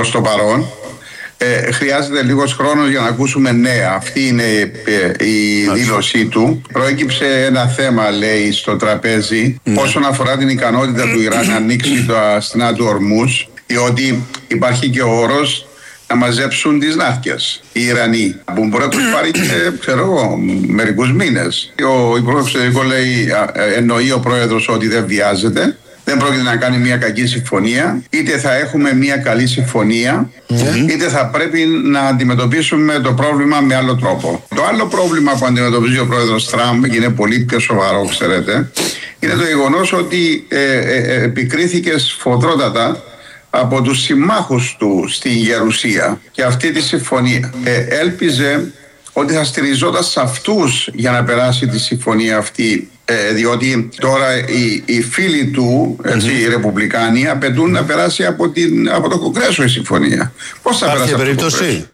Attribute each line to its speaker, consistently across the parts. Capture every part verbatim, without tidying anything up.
Speaker 1: προς το παρόν. Ε, χρειάζεται λίγος χρόνος για να ακούσουμε νέα. Αυτή είναι ε, η δήλωσή του. Προέκυψε ένα θέμα, λέει, στο τραπέζι mm. όσον αφορά την ικανότητα του Ιράν να ανοίξει τα στενά του Ορμούζ, διότι υπάρχει και ο όρος να μαζέψουν τις ναύκες οι Ιρανοί, που μπορεί να τους πάρει και, ξέρω εγώ, μερικούς μήνες. Ο Υπουργός Εξωτερικών λέει, εννοεί ο Πρόεδρος ότι δεν βιάζεται, δεν πρόκειται να κάνει μια κακή συμφωνία. Είτε θα έχουμε μια καλή συμφωνία, mm-hmm. είτε θα πρέπει να αντιμετωπίσουμε το πρόβλημα με άλλο τρόπο. Το άλλο πρόβλημα που αντιμετωπίζει ο Πρόεδρος Τραμπ, και είναι πολύ πιο σοβαρό, ξέρετε, είναι το γεγονός ότι ε, ε, ε, επικρίθηκε σφοδρότατα από τους συμμάχους του στην Γερουσία για αυτή τη συμφωνία. Ε, έλπιζε ότι θα στηριζόταν σε αυτούς για να περάσει τη συμφωνία αυτή, ε, διότι τώρα οι, οι φίλοι του, έτσι, mm-hmm. οι Ρεπουμπλικάνοι, απαιτούν να περάσει από, την, από το Κογκρέσο η συμφωνία. Πώς θα περάσει αυτό το Κογκρέσο?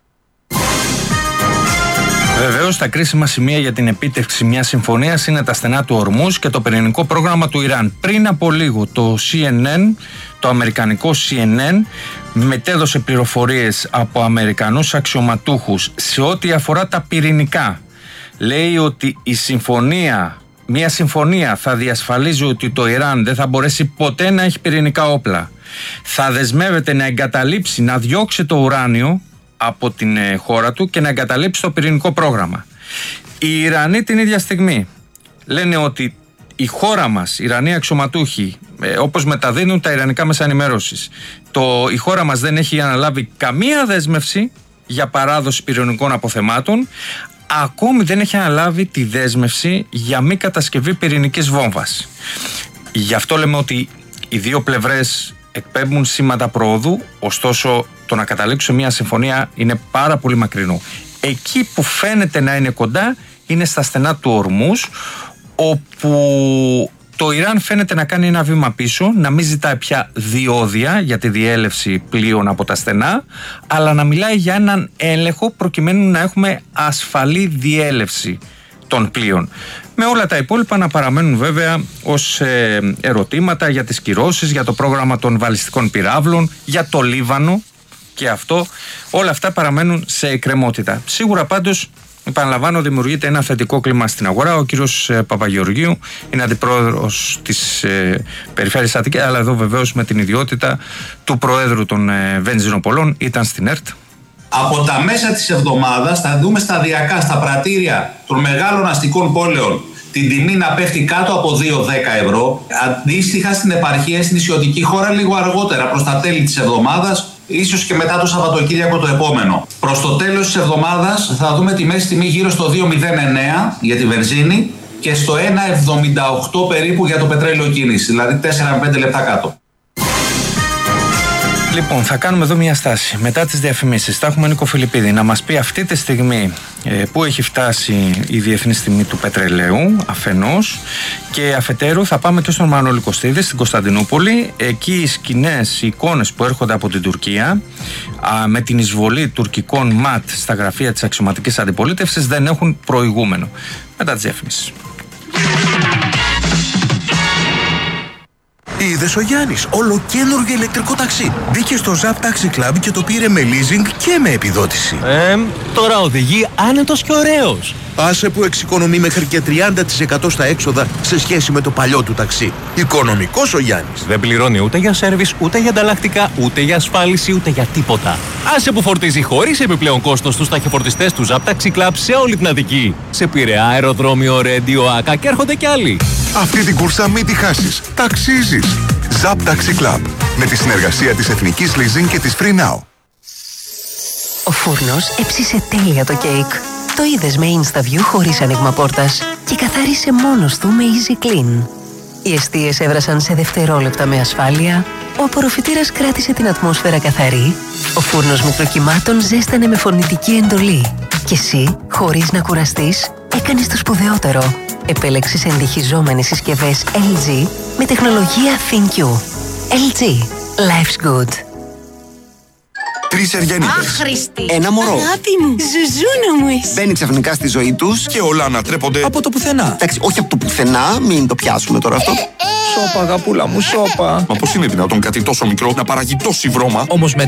Speaker 2: Βεβαίως, τα κρίσιμα σημεία για την επίτευξη μιας συμφωνίας είναι τα στενά του Ορμούζ και το πυρηνικό πρόγραμμα του Ιράν. Πριν από λίγο το σι εν εν, το αμερικανικό σι εν εν, μετέδωσε πληροφορίες από Αμερικανούς αξιωματούχους σε ό,τι αφορά τα πυρηνικά. Λέει ότι η συμφωνία, μια συμφωνία θα διασφαλίζει ότι το Ιράν δεν θα μπορέσει ποτέ να έχει πυρηνικά όπλα. Θα δεσμεύεται να εγκαταλείψει, να διώξει το ουράνιο από την χώρα του και να εγκαταλείψει το πυρηνικό πρόγραμμα. Οι Ιρανοί την ίδια στιγμή λένε ότι η χώρα μας, οι Ιρανοί αξιωματούχοι, ε, όπως μεταδίνουν τα ιρανικά μέσα ενημέρωσης, το, η χώρα μας δεν έχει αναλάβει καμία δέσμευση για παράδοση πυρηνικών αποθεμάτων, ακόμη δεν έχει αναλάβει τη δέσμευση για μη κατασκευή πυρηνικής βόμβας. Γι' αυτό λέμε ότι οι δύο πλευρές εκπέμπουν σήματα πρόοδου, ωστόσο το να καταλήξουν μια συμφωνία είναι πάρα πολύ μακρινό. Εκεί που φαίνεται να είναι κοντά είναι στα στενά του Ορμούζ, όπου το Ιράν φαίνεται να κάνει ένα βήμα πίσω, να μην ζητάει πια διόδια για τη διέλευση πλοίων από τα στενά, αλλά να μιλάει για έναν έλεγχο προκειμένου να έχουμε ασφαλή διέλευση των πλοίων. Με όλα τα υπόλοιπα να παραμένουν βέβαια ως ε, ερωτήματα για τις κυρώσεις, για το πρόγραμμα των βαλιστικών πυράβλων, για το Λίβανο και αυτό, όλα αυτά παραμένουν σε εκκρεμότητα. Σίγουρα πάντως, επαναλαμβάνω, δημιουργείται ένα θετικό κλίμα στην αγορά. Ο κύριος ε, Παπαγεωργίου είναι αντιπρόεδρος της ε, Περιφέρειας Αττικής, αλλά εδώ βεβαίως με την ιδιότητα του Προέδρου των ε, Βενζινοπολών, ήταν στην ΕΡΤ.
Speaker 3: Από τα μέσα της εβδομάδας θα δούμε σταδιακά στα πρατήρια των μεγάλων αστικών πόλεων την τιμή να πέφτει κάτω από δύο δέκα ευρώ. Αντίστοιχα στην επαρχία, στην νησιωτική χώρα, λίγο αργότερα, προς τα τέλη της εβδομάδας, ίσως και μετά το Σαββατοκύριακο το επόμενο. Προς το τέλος της εβδομάδας θα δούμε τη μέση τιμή γύρω στο δύο μηδέν εννέα για τη βενζίνη και στο ένα εβδομήντα οκτώ περίπου για το πετρέλαιο κίνηση, δηλαδή τέσσερα με πέντε λεπτά κάτω.
Speaker 2: Λοιπόν, θα κάνουμε εδώ μια στάση. Μετά τις διαφημίσεις θα έχουμε Νίκο Φιλιππίδη να μας πει αυτή τη στιγμή ε, πού έχει φτάσει η διεθνή τιμή του πετρελαίου αφενός, και αφετέρου θα πάμε και στον Μανώλη Κωστίδη στην Κωνσταντινούπολη. Εκεί οι σκηνές, οι εικόνες που έρχονται από την Τουρκία α, με την εισβολή τουρκικών ΜΑΤ στα γραφεία της αξιωματικής αντιπολίτευσης δεν έχουν προηγούμενο. Μετά τις διαφημίσεις.
Speaker 4: Είδες ο Γιάννης, ολοκαίνουργιο ηλεκτρικό ταξί. Μπήκε στο Zap Taxi Club και το πήρε με leasing και με επιδότηση.
Speaker 5: Ε, τώρα οδηγεί άνετος και ωραίος.
Speaker 4: Άσε που εξοικονομεί μέχρι και τριάντα τοις εκατό στα έξοδα σε σχέση με το παλιό του ταξί. Οικονομικός ο Γιάννης.
Speaker 5: Δεν πληρώνει ούτε για σέρβις, ούτε για ανταλλακτικά, ούτε για ασφάλιση, ούτε για τίποτα. Άσε που φορτίζει χωρίς επιπλέον κόστος στους ταχυφορτιστές του Zap Taxi Club σε όλη την Αττική. Σε Πειραιά, αεροδρόμιο, Ρέντιο, Άκα και έρχονται κι άλλοι.
Speaker 6: Αυτή την κούρσα μην τη χάσεις. Ταξίζεις. Zap Taxi Club. Με τη συνεργασία της Εθνικής Leasing και της Free Now.
Speaker 7: Ο φούρνος έψισε τέλεια το κέικ. Το είδες με InstaView χωρίς άνοιγμα πόρτας και καθάρισε μόνος του με Easy Clean. Οι εστίες έβρασαν σε δευτερόλεπτα με ασφάλεια, ο απορροφητήρας κράτησε την ατμόσφαιρα καθαρή, ο φούρνος μικροκυμάτων ζέστανε με φωνητική εντολή και εσύ, χωρίς να κουραστείς, έκανες το σπουδαιότερο. Επέλεξες εντυχιζόμενες συσκευές ελ τζι με τεχνολογία ThinQ. ελ τζι. Life's good.
Speaker 8: Τρεις Εργένιδες.
Speaker 9: Άχρηστη.
Speaker 8: Ένα μωρό.
Speaker 9: Αγάπη μου, ζουζούνα μου εσύ.
Speaker 8: Μπαίνει ξαφνικά στη ζωή τους
Speaker 6: Και όλα ανατρέπονται
Speaker 8: από το πουθενά. Εντάξει, όχι από το πουθενά, μην το πιάσουμε τώρα αυτό.
Speaker 9: Ε, ε.
Speaker 5: Σώπα, αγαπούλα μου, σώπα.
Speaker 6: Μα πώς είναι δυνατόν κάτι τόσο μικρό να παράγει τόση βρώμα?
Speaker 5: Όμως με